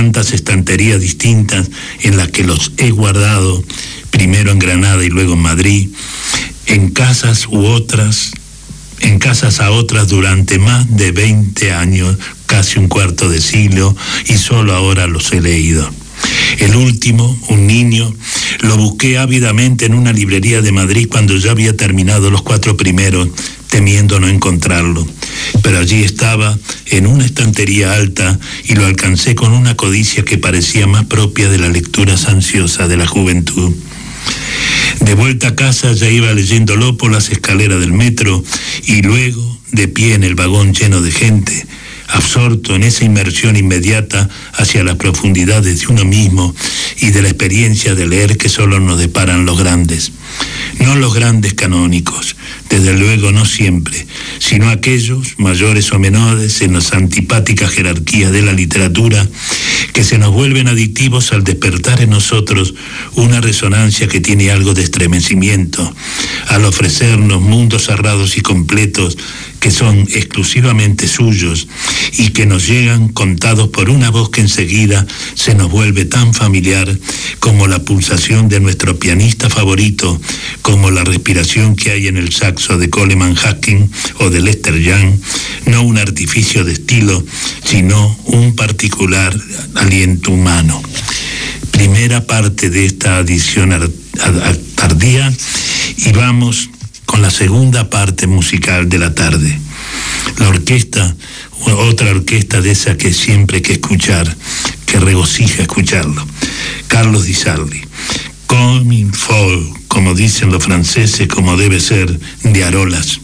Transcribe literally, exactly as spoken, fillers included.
tantas estanterías distintas en las que los he guardado, primero en Granada y luego en Madrid, en casas u otras, en casas a otras durante más de veinte años, casi un cuarto de siglo, y solo ahora los he leído. El último, un niño, lo busqué ávidamente en una librería de Madrid cuando ya había terminado los cuatro primeros, temiendo no encontrarlo. Pero allí estaba, en una estantería alta, y lo alcancé con una codicia que parecía más propia de la lectura ansiosa de la juventud. De vuelta a casa ya iba leyéndolo por las escaleras del metro, y luego, de pie en el vagón lleno de gente, absorto en esa inmersión inmediata hacia las profundidades de uno mismo y de la experiencia de leer que solo nos deparan los grandes. No los grandes canónicos, desde luego no siempre, sino aquellos, mayores o menores, en las antipáticas jerarquías de la literatura, que se nos vuelven adictivos al despertar en nosotros una resonancia que tiene algo de estremecimiento, al ofrecernos mundos cerrados y completos que son exclusivamente suyos y que nos llegan contados por una voz que enseguida se nos vuelve tan familiar como la pulsación de nuestro pianista favorito, como la respiración que hay en el saxo de Coleman Hawkins o de Lester Young, no un artificio de estilo, sino un particular aliento humano. Primera parte de esta edición tardía, y vamos con la segunda parte musical de la tarde. La orquesta, otra orquesta de esa que siempre hay que escuchar, que regocija escucharlo. Carlos Di Sarli. Coming Fall, como dicen los franceses, como debe ser, de Arolas.